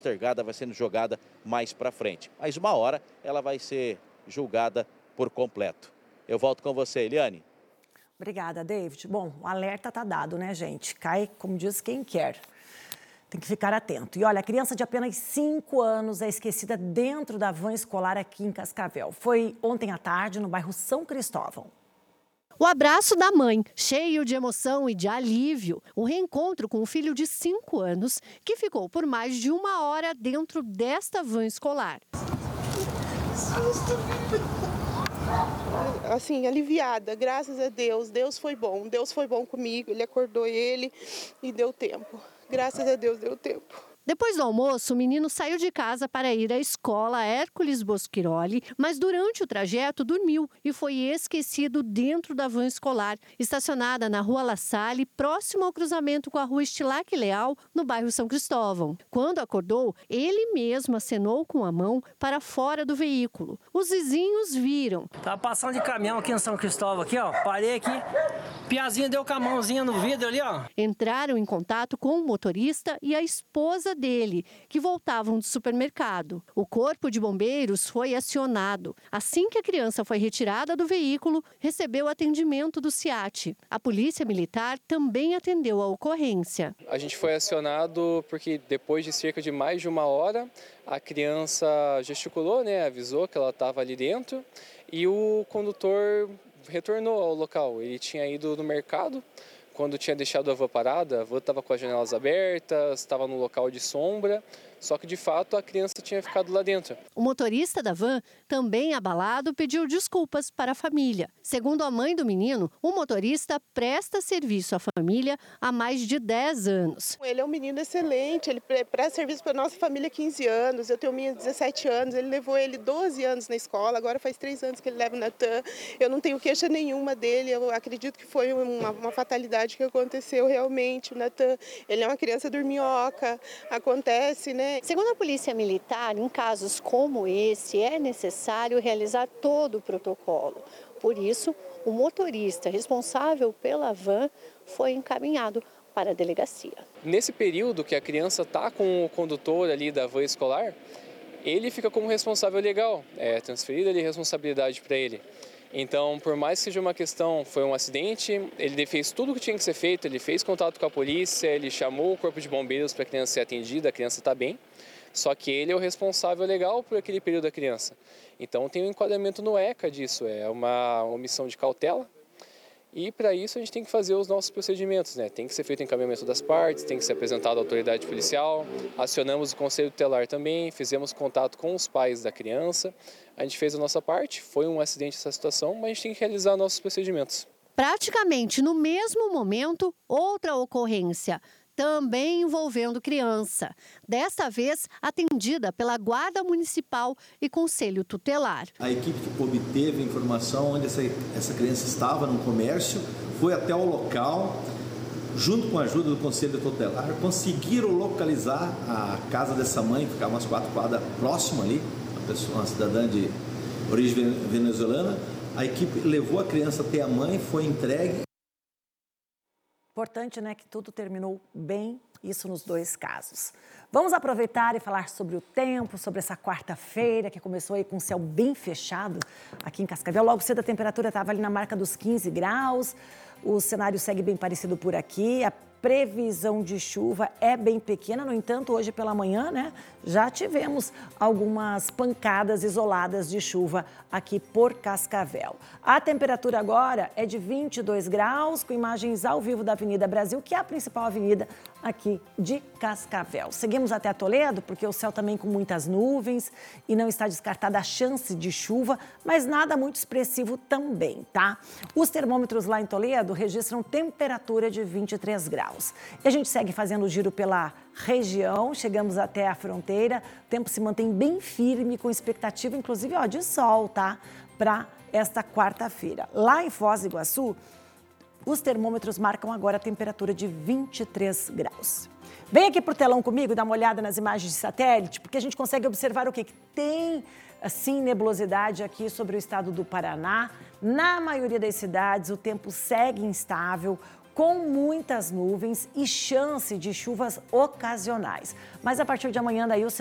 postergada, vai sendo jogada mais para frente. Mas uma hora ela vai ser julgada por completo. Eu volto com você, Eliane. Obrigada, David. Bom, o alerta está dado, né, gente? Cai, como diz quem quer. Tem que ficar atento. E olha, a criança de apenas 5 anos é esquecida dentro da van escolar aqui em Cascavel. Foi ontem à tarde, no bairro São Cristóvão. O abraço da mãe, cheio de emoção e de alívio. O reencontro com o filho de 5 anos, que ficou por mais de 1 hora dentro desta van escolar. Assim, aliviada, graças a Deus. Deus foi bom comigo, ele acordou ele e deu tempo. Graças a Deus deu tempo. Depois do almoço, o menino saiu de casa para ir à escola Hércules Boschiroli, mas durante o trajeto dormiu e foi esquecido dentro da van escolar, estacionada na rua La Salle, próximo ao cruzamento com a rua Estilac Leal, no bairro São Cristóvão. Quando acordou, ele mesmo acenou com a mão para fora do veículo. Os vizinhos viram. Tava passando de caminhão aqui em São Cristóvão, aqui, ó. Parei aqui, Piazinho deu com a mãozinha no vidro ali, ó. Entraram em contato com o motorista e a esposa dele, que voltavam do supermercado. O corpo de bombeiros foi acionado. Assim que a criança foi retirada do veículo, recebeu atendimento do SIAT. A polícia militar também atendeu a ocorrência. A gente foi acionado porque depois de cerca de mais de 1 hora, a criança gesticulou, né, avisou que ela estava ali dentro e o condutor retornou ao local. Ele tinha ido no mercado. Quando tinha deixado a van parada, a van estava com as janelas abertas, estava no local de sombra, só que de fato a criança tinha ficado lá dentro. O motorista da van, também abalado, pediu desculpas para a família. Segundo a mãe do menino, o motorista presta serviço à família há mais de 10 anos. Ele é um menino excelente, ele presta serviço para a nossa família há 15 anos, eu tenho minha 17 anos, ele levou ele 12 anos na escola, agora faz 3 anos que ele leva o Natan. Eu não tenho queixa nenhuma dele, eu acredito que foi uma fatalidade que aconteceu realmente. O Natan, ele é uma criança dorminhoca, acontece, né? Segundo a Polícia Militar, em casos como esse, é necessário realizar todo o protocolo. Por isso, o motorista responsável pela van foi encaminhado para a delegacia. Nesse período que a criança está com o condutor ali da van escolar, ele fica como responsável legal, é transferida ali a responsabilidade para ele. Então, por mais que seja uma questão, foi um acidente, ele fez tudo o que tinha que ser feito, ele fez contato com a polícia, ele chamou o corpo de bombeiros para a criança ser atendida, a criança está bem, só que ele é o responsável legal por aquele período da criança. Então, tem um enquadramento no ECA disso, é uma omissão de cautela. E para isso a gente tem que fazer os nossos procedimentos, né? Tem que ser feito o encaminhamento das partes, tem que ser apresentado à autoridade policial, acionamos o Conselho Tutelar também, fizemos contato com os pais da criança, a gente fez a nossa parte, foi um acidente essa situação, mas a gente tem que realizar nossos procedimentos. Praticamente no mesmo momento, outra ocorrência, também envolvendo criança. Desta vez, atendida pela Guarda Municipal e Conselho Tutelar. A equipe obteve informação onde essa criança estava no comércio, foi até o local, junto com a ajuda do Conselho Tutelar, conseguiram localizar a casa dessa mãe, que ficava umas 4 quadras próximo ali, uma cidadã de origem venezuelana. A equipe levou a criança até a mãe, foi entregue. Importante, né, que tudo terminou bem, isso nos 2 casos. Vamos aproveitar e falar sobre o tempo, sobre essa quarta-feira, que começou aí com o céu bem fechado aqui em Cascavel. Logo cedo a temperatura estava ali na marca dos 15 graus, o cenário segue bem parecido por aqui, a previsão de chuva é bem pequena, no entanto, hoje pela manhã, né, já tivemos algumas pancadas isoladas de chuva aqui por Cascavel. A temperatura agora é de 22 graus, com imagens ao vivo da Avenida Brasil, que é a principal avenida aqui de Cascavel. Seguimos até Toledo, porque o céu também com muitas nuvens e não está descartada a chance de chuva, mas nada muito expressivo também, tá? Os termômetros lá em Toledo registram temperatura de 23 graus. E a gente segue fazendo o giro pela região, chegamos até a fronteira, o tempo se mantém bem firme, com expectativa, inclusive, ó, de sol, tá? Para esta quarta-feira. Lá em Foz do Iguaçu, os termômetros marcam agora a temperatura de 23 graus. Vem aqui para o telão comigo, dá uma olhada nas imagens de satélite, porque a gente consegue observar o quê? Que tem, assim, nebulosidade aqui sobre o estado do Paraná. Na maioria das cidades, o tempo segue instável, com muitas nuvens e chance de chuvas ocasionais. Mas a partir de amanhã, daí, o